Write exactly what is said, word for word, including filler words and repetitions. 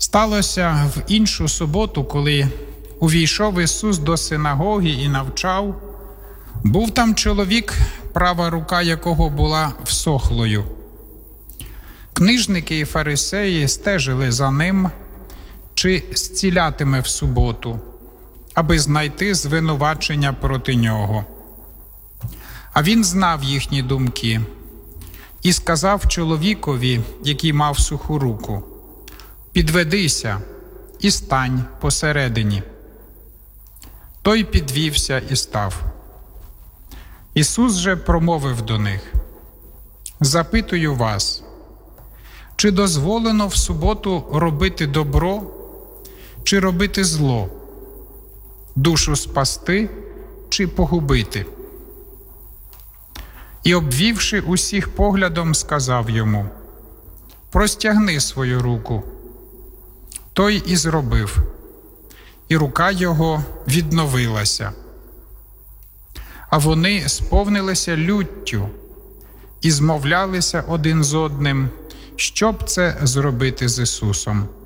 Сталося в іншу суботу, коли увійшов Ісус до синагоги і навчав, був там чоловік, права рука якого була всохлою. Книжники і фарисеї стежили за ним, чи зцілятиме в суботу, аби знайти звинувачення проти нього. А він знав їхні думки і сказав чоловікові, який мав суху руку: «Підведися і стань посередині». Той підвівся і став. Ісус же промовив до них: «Запитую вас, чи дозволено в суботу робити добро, чи робити зло, душу спасти, чи погубити?» І, обвівши усіх поглядом, сказав йому: «Простягни свою руку». Той і зробив, і рука його відновилася. А вони сповнилися люттю і змовлялися один з одним, що б це зробити з Ісусом.